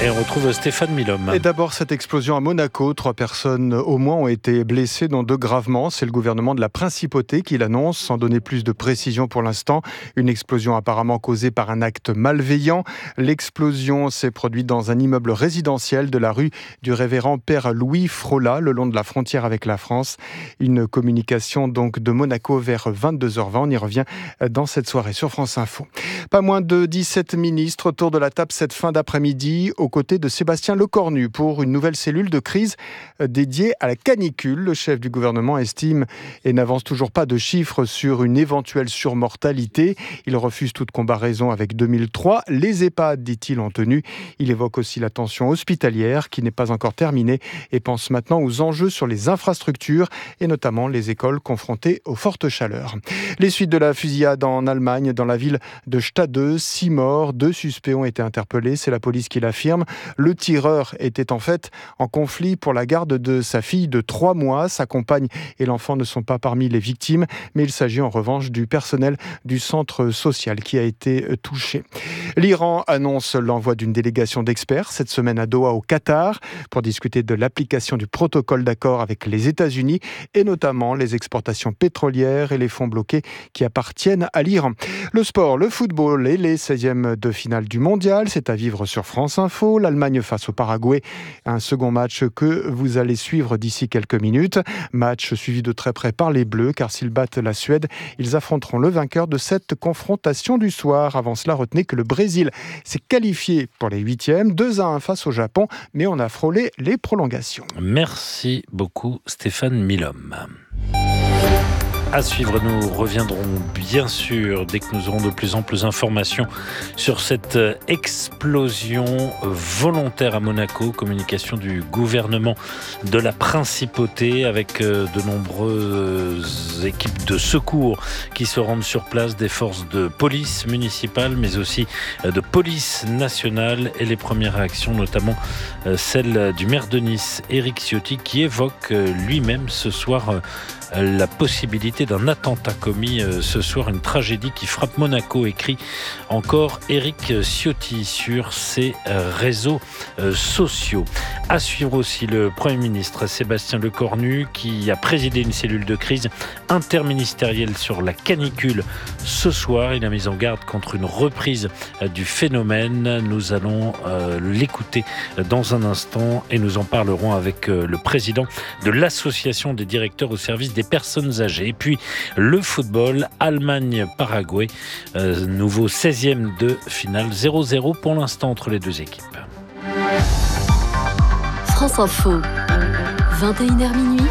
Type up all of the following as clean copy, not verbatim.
Et on retrouve Stéphane Milhomme. Et d'abord, cette explosion à Monaco. 3 personnes au moins ont été blessées, dont 2 gravement. C'est le gouvernement de la Principauté qui l'annonce, sans donner plus de précision pour l'instant. Une explosion apparemment causée par un acte malveillant. L'explosion s'est produite dans un immeuble résidentiel de la rue du révérend Père Louis Frola, le long de la frontière avec la France. Une communication donc de Monaco vers 22h20. On y revient dans cette soirée sur France Info. Pas moins de 17 ministres autour de la table cette fin d'après-midi, aux côtés de Sébastien Lecornu pour une nouvelle cellule de crise dédiée à la canicule. Le chef du gouvernement estime et n'avance toujours pas de chiffres sur une éventuelle surmortalité. Il refuse toute comparaison avec 2003. Les EHPAD, dit-il, ont tenu. Il évoque aussi la tension hospitalière qui n'est pas encore terminée et pense maintenant aux enjeux sur les infrastructures et notamment les écoles confrontées aux fortes chaleurs. Les suites de la fusillade en Allemagne, dans la ville de Stade, 6 morts, 2 suspects ont été interpellés. C'est la police qui l'affirme. Le tireur était en fait en conflit pour la garde de sa fille de 3 mois. Sa compagne et l'enfant ne sont pas parmi les victimes, mais il s'agit en revanche du personnel du centre social qui a été touché. L'Iran annonce l'envoi d'une délégation d'experts cette semaine à Doha au Qatar pour discuter de l'application du protocole d'accord avec les États-Unis et notamment les exportations pétrolières et les fonds bloqués qui appartiennent à l'Iran. Le sport, le football et les 16e de finale du mondial, c'est à vivre sur France Info. L'Allemagne face au Paraguay, un second match que vous allez suivre d'ici quelques minutes. Match suivi de très près par les Bleus, car s'ils battent la Suède, ils affronteront le vainqueur de cette confrontation du soir. Avant cela, retenez que le Brésil s'est qualifié pour les 8e, 2-1 face au Japon, mais on a frôlé les prolongations. Merci beaucoup Stéphane Milhomme. À suivre, nous reviendrons bien sûr dès que nous aurons de plus en plus d'informations sur cette explosion volontaire à Monaco. Communication du gouvernement de la Principauté avec de nombreuses équipes de secours qui se rendent sur place, des forces de police municipale mais aussi de police nationale, et les premières réactions, notamment celle du maire de Nice, Éric Ciotti, qui évoque lui-même ce soir la possibilité d'un attentat commis ce soir, une tragédie qui frappe Monaco, écrit encore Éric Ciotti sur ses réseaux sociaux. À suivre aussi le Premier ministre Sébastien Lecornu qui a présidé une cellule de crise interministérielle sur la canicule ce soir. Il a mis en garde contre une reprise du phénomène. Nous allons l'écouter dans un instant et nous en parlerons avec le président de l'association des directeurs au service des personnes âgées. Et puis le football, Allemagne-Paraguay, nouveau 16e de finale, 0-0 pour l'instant entre les deux équipes. France Info, 21h minuit,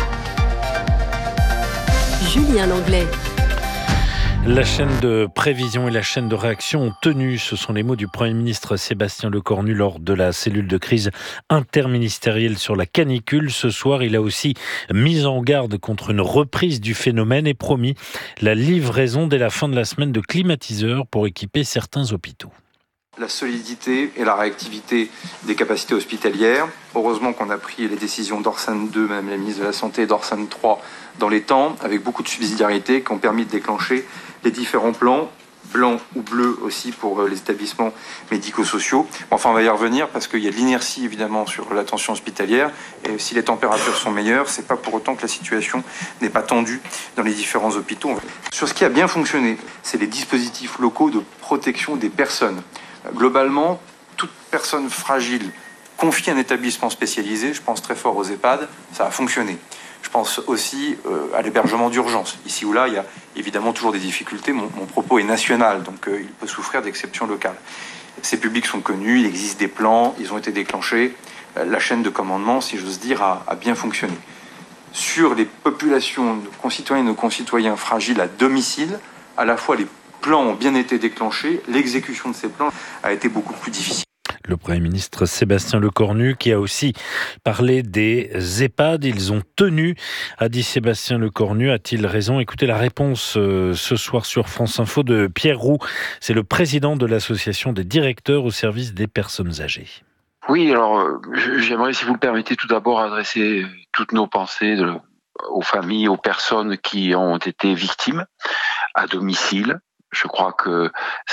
Julien Langlais. La chaîne de prévision et la chaîne de réaction ont tenu. Ce sont les mots du Premier ministre Sébastien Lecornu lors de la cellule de crise interministérielle sur la canicule. Ce soir, il a aussi mis en garde contre une reprise du phénomène et promis la livraison dès la fin de la semaine de climatiseurs pour équiper certains hôpitaux. La solidité et la réactivité des capacités hospitalières. Heureusement qu'on a pris les décisions d'Orsan 2, Madame la ministre de la Santé, et d'Orsan 3 dans les temps, avec beaucoup de subsidiarité, qui ont permis de déclencher les différents plans, blancs ou bleus aussi pour les établissements médico-sociaux. Enfin, on va y revenir parce qu'il y a de l'inertie évidemment sur l'attention hospitalière, et si les températures sont meilleures, c'est pas pour autant que la situation n'est pas tendue dans les différents hôpitaux. Sur ce qui a bien fonctionné, c'est les dispositifs locaux de protection des personnes. Globalement, toute personne fragile confiée à un établissement spécialisé, je pense très fort aux EHPAD, ça a fonctionné. Je pense aussi à l'hébergement d'urgence. Ici ou là, il y a évidemment toujours des difficultés. Mon propos est national, donc il peut souffrir d'exceptions locales. Ces publics sont connus, il existe des plans, ils ont été déclenchés. La chaîne de commandement, si j'ose dire, a bien fonctionné. Sur les populations, nos concitoyennes et nos concitoyens fragiles à domicile, à la fois les plans ont bien été déclenchés, l'exécution de ces plans a été beaucoup plus difficile. Le Premier ministre Sébastien Lecornu qui a aussi parlé des EHPAD. Ils ont tenu, a dit Sébastien Lecornu. A-t-il raison? Écoutez la réponse ce soir sur France Info de Pierre Roux. C'est le président de l'association des directeurs au service des personnes âgées. Oui, alors j'aimerais, si vous le permettez, tout d'abord adresser toutes nos pensées aux familles, aux personnes qui ont été victimes à domicile. Je crois que